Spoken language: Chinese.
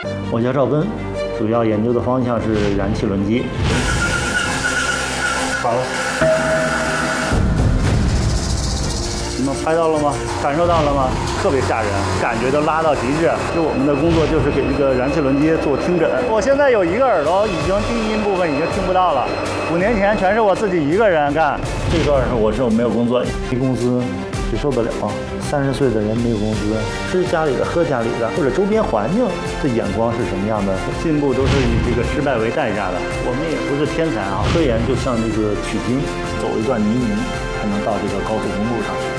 我叫赵根，主要研究的方向是燃气轮机。好了，你们拍到了吗？感受到了吗？特别吓人，感觉都拉到极致。就我们的工作就是给这个燃气轮机做听诊。我现在有一个耳朵已经低音部分已经听不到了，5年前全是我自己一个人干。这段我是没有工作，没工资谁受得了？30岁的人没有工资，吃家里的喝家里的，或者周边环境的眼光是什么样的？进步都是以这个失败为代价的。我们也不是天才啊，科研就像这个取经，走一段泥泞才能到这个高速公路上。